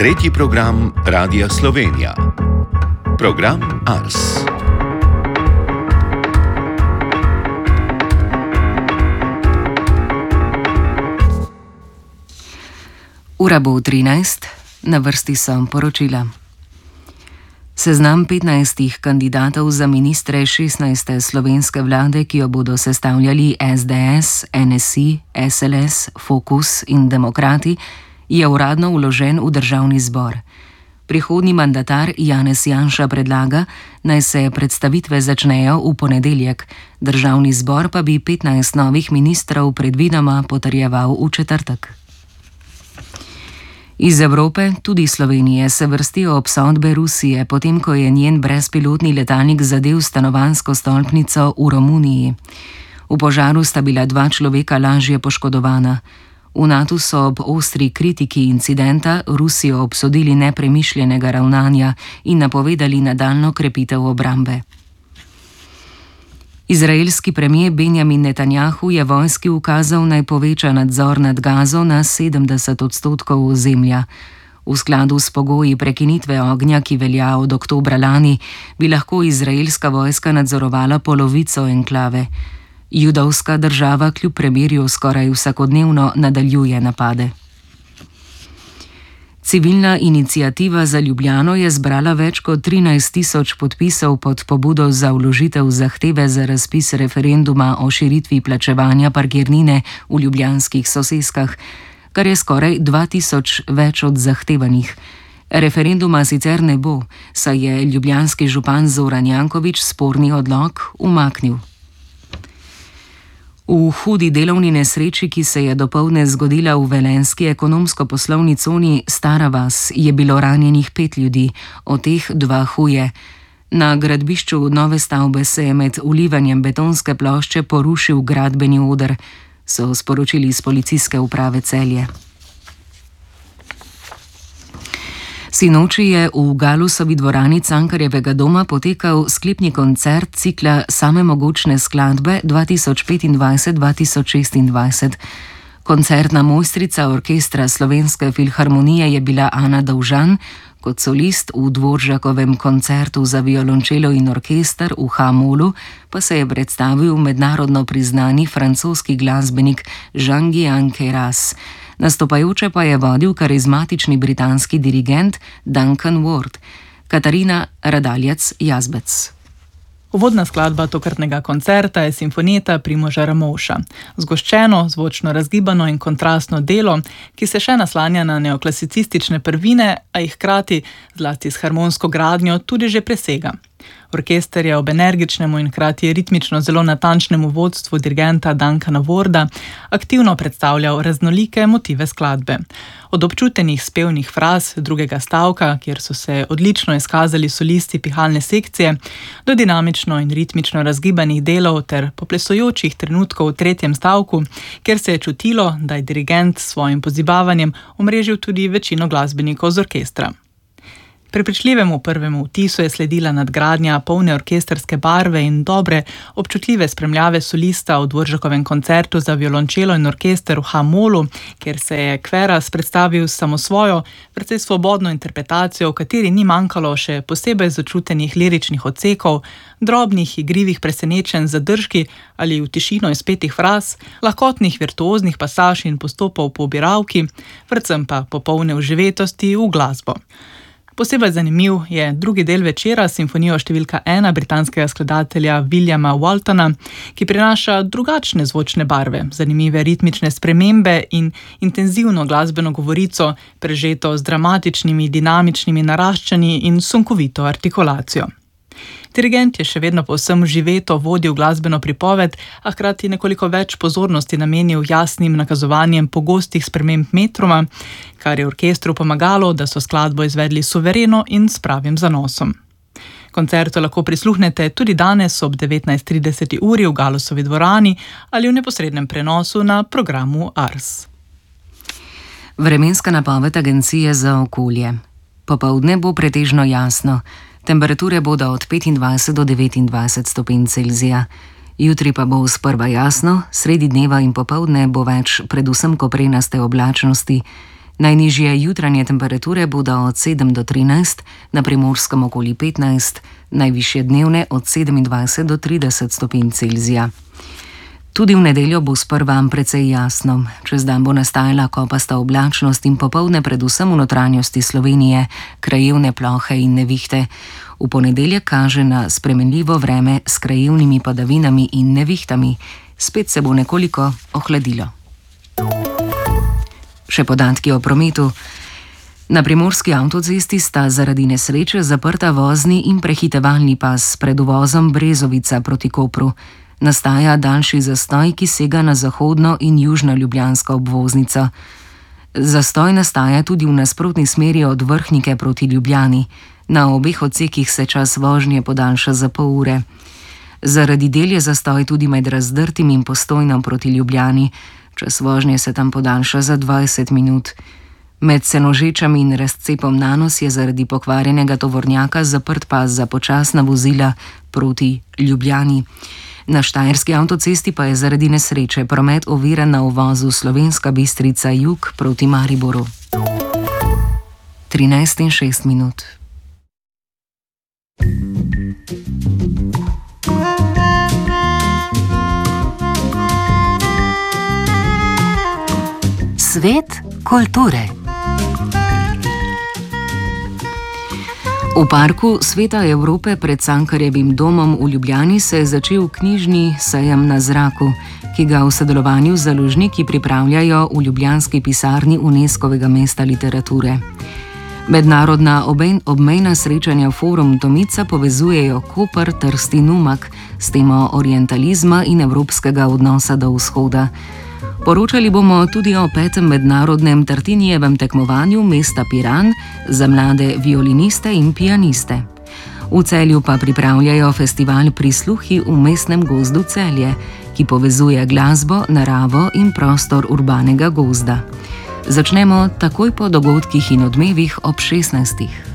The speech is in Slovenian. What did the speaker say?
Tretji program Radia Slovenija. Program Ars. Ura bo 13, na vrsti so poročila. Seznam 15 kandidatov za ministre 16. slovenske vlade, ki jo bodo sestavljali SDS, NSI, SLS, Fokus in Demokrati, je uradno vložen v državni zbor. Prihodnji mandatar Janez Janša predlaga, naj se predstavitve začnejo v ponedeljek, državni zbor pa bi 15 novih ministrov predvidoma potrjeval v četrtek. Iz Evrope, tudi Slovenije, se vrstijo obsodbe Rusije, potem ko je njen brezpilotni letalnik zadel stanovanjsko stolpnico v Romuniji. V požaru sta bila 2 človeka lažje poškodovana. V NATO so ob ostri kritiki incidenta Rusijo obsodili nepremišljenega ravnanja in napovedali nadaljnjo krepitev obrambe. Izraelski premier Benjamin Netanjahu je vojski ukazal, naj poveča nadzor nad Gazo na 70% ozemlja. V skladu s pogoji prekinitve ognja, ki velja od oktobra lani, bi lahko izraelska vojska nadzorovala polovico enklave. Judovska država kljub premirju skoraj vsakodnevno nadaljuje napade. Civilna iniciativa za Ljubljano je zbrala več kot 13.000 podpisov pod pobudo za vložitev zahteve za razpis referenduma o širitvi plačevanja parkirnine v ljubljanskih soseskah, kar je skoraj 2.000 več od zahtevanih. Referenduma sicer ne bo, saj je ljubljanski župan Zoran Janković sporni odlok umaknil. V hudi delovni nesreči, ki se je dopoldne zgodila v velenjski ekonomsko-poslovni coni Stara vas, je bilo ranjenih 5 ljudi, od teh 2 huje. Na gradbišču nove stavbe se je med vlivanjem betonske plošče porušil gradbeni oder, so sporočili iz policijske uprave Celje. Sinoči je v Galusovi dvorani Cankarjevega doma potekal sklepni koncert cikla Same mogočne skladbe 2025-2026. Koncertna mojstrica orkestra Slovenske filharmonije je bila Ana Dovžan, kot solist v Dvoržakovem koncertu za violončelo in orkester v H-molu pa se je predstavil mednarodno priznani francoski glasbenik Jean-Guillain Queyras. Nastopajoče pa je vodil karizmatični britanski dirigent Duncan Ward. Katarina Radaljac-Jazbec. Uvodna skladba tokratnega koncerta je simfonijeta Primoža Ramovša. Zgoščeno, zvočno razgibano in kontrastno delo, ki se še naslanja na neoklasicistične prvine, a jih hkrati, zlasti s harmonsko gradnjo, tudi že presega. Orkester je ob energičnemu in hkrati ritmično zelo natančnemu vodstvu dirigenta Duncana Warda aktivno predstavljal raznolike motive skladbe. Od občutenih spevnih fraz drugega stavka, kjer so se odlično izkazali solisti pihalne sekcije, do dinamično in ritmično razgibanih delov ter poplesujočih trenutkov v 3. stavku, kjer se je čutilo, da je dirigent s svojim pozibavanjem omrežil tudi večino glasbenikov z orkestra. Prepričljivemu prvemu vtisu je sledila nadgradnja polne orkestrske barve in dobre, občutljive spremljave solista v Dvoržakovem koncertu za violončelo in orkester v H-molu, kjer se je Queyras predstavil samo svojo, precej svobodno interpretacijo, v kateri ni manjkalo še posebej začutenih liričnih odsekov, drobnih igrivih presenečenj z zadržki ali v tišino izpetih fraz, lahkotnih virtuoznih pasaž in postopov po obiralki, predvsem pa popolne vživetosti v glasbo. Posebej zanimiv je drugi del večera s simfonijo številka 1 britanskega skladatelja Williama Waltona, ki prinaša drugačne zvočne barve, zanimive ritmične spremembe in intenzivno glasbeno govorico, prežeto z dramatičnimi, dinamičnimi naraščanji in sunkovito artikulacijo. Dirigent je še vedno povsem živeto vodil glasbeno pripoved, a hkrati nekoliko več pozornosti namenil jasnim nakazovanjem pogostih sprememb metroma, kar je orkestru pomagalo, da so skladbo izvedli suvereno in s pravim zanosom. Koncertu lahko prisluhnete tudi danes ob 19.30 uri v Galusovi dvorani ali v neposrednem prenosu na programu Ars. Vremenska napoved Agencije za okolje. Popoldne bo pretežno jasno. Temperature bodo od 25 do 29 stopinj Celzija. Jutri pa bo sprva jasno, sredi dneva in popoldne bo več predvsem koprenaste oblačnosti. Najnižje jutranje temperature bodo od 7 do 13, na Primorskem okoli 15, najvišje dnevne od 27 do 30 stopinj Celzija. Tudi v nedeljo bo sprva precej jasno. Čez dan bo nastajala kopasta oblačnost in popoldne predvsem v notranjosti Slovenije krajevne plohe in nevihte. V ponedeljek kaže na spremenljivo vreme s krajevnimi padavinami in nevihtami. Spet se bo nekoliko ohladilo. Še podatki o prometu. Na primorski avtocesti sta zaradi nesreče zaprta vozni in prehitevalni pas pred uvozom Brezovica proti Kopru. Nastaja daljši zastoj, ki sega na zahodno in južno ljubljansko obvoznico. Zastoj nastaja tudi v nasprotni smeri od Vrhnike proti Ljubljani. Na obeh odsekih se čas vožnje podaljša za pol ure. Zaradi del je zastoj tudi med Razdrtim in Postojno proti Ljubljani. Čas vožnje se tam podaljša za 20 minut. Med Senožečami in razcepom Nanos je zaradi pokvarjenega tovornjaka zaprt pas za počasna vozila proti Ljubljani. Na štajerski avtocesti pa je zaradi nesreče promet oviran na uvozu Slovenska Bistrica jug proti Mariboru. 13:06. Svet kulture. V parku Sveta Evrope pred Cankarjevim domom v Ljubljani se je začel knjižni sejem na zraku, ki ga v sodelovanju z založniki pripravljajo v ljubljanski pisarni UNESCO-vega mesta literature. Mednarodna obmejna srečanja Forum Tomica povezujejo Koper, Trst in Umag s temo orientalizma in evropskega odnosa do vzhoda. Poročali bomo tudi o 5. mednarodnem Tartinijevem tekmovanju mesta Piran za mlade violiniste in pianiste. V Celju pa pripravljajo festival Prisluhi v mestnem gozdu Celje, ki povezuje glasbo, naravo in prostor urbanega gozda. Začnemo takoj po dogodkih in odmevih ob 16.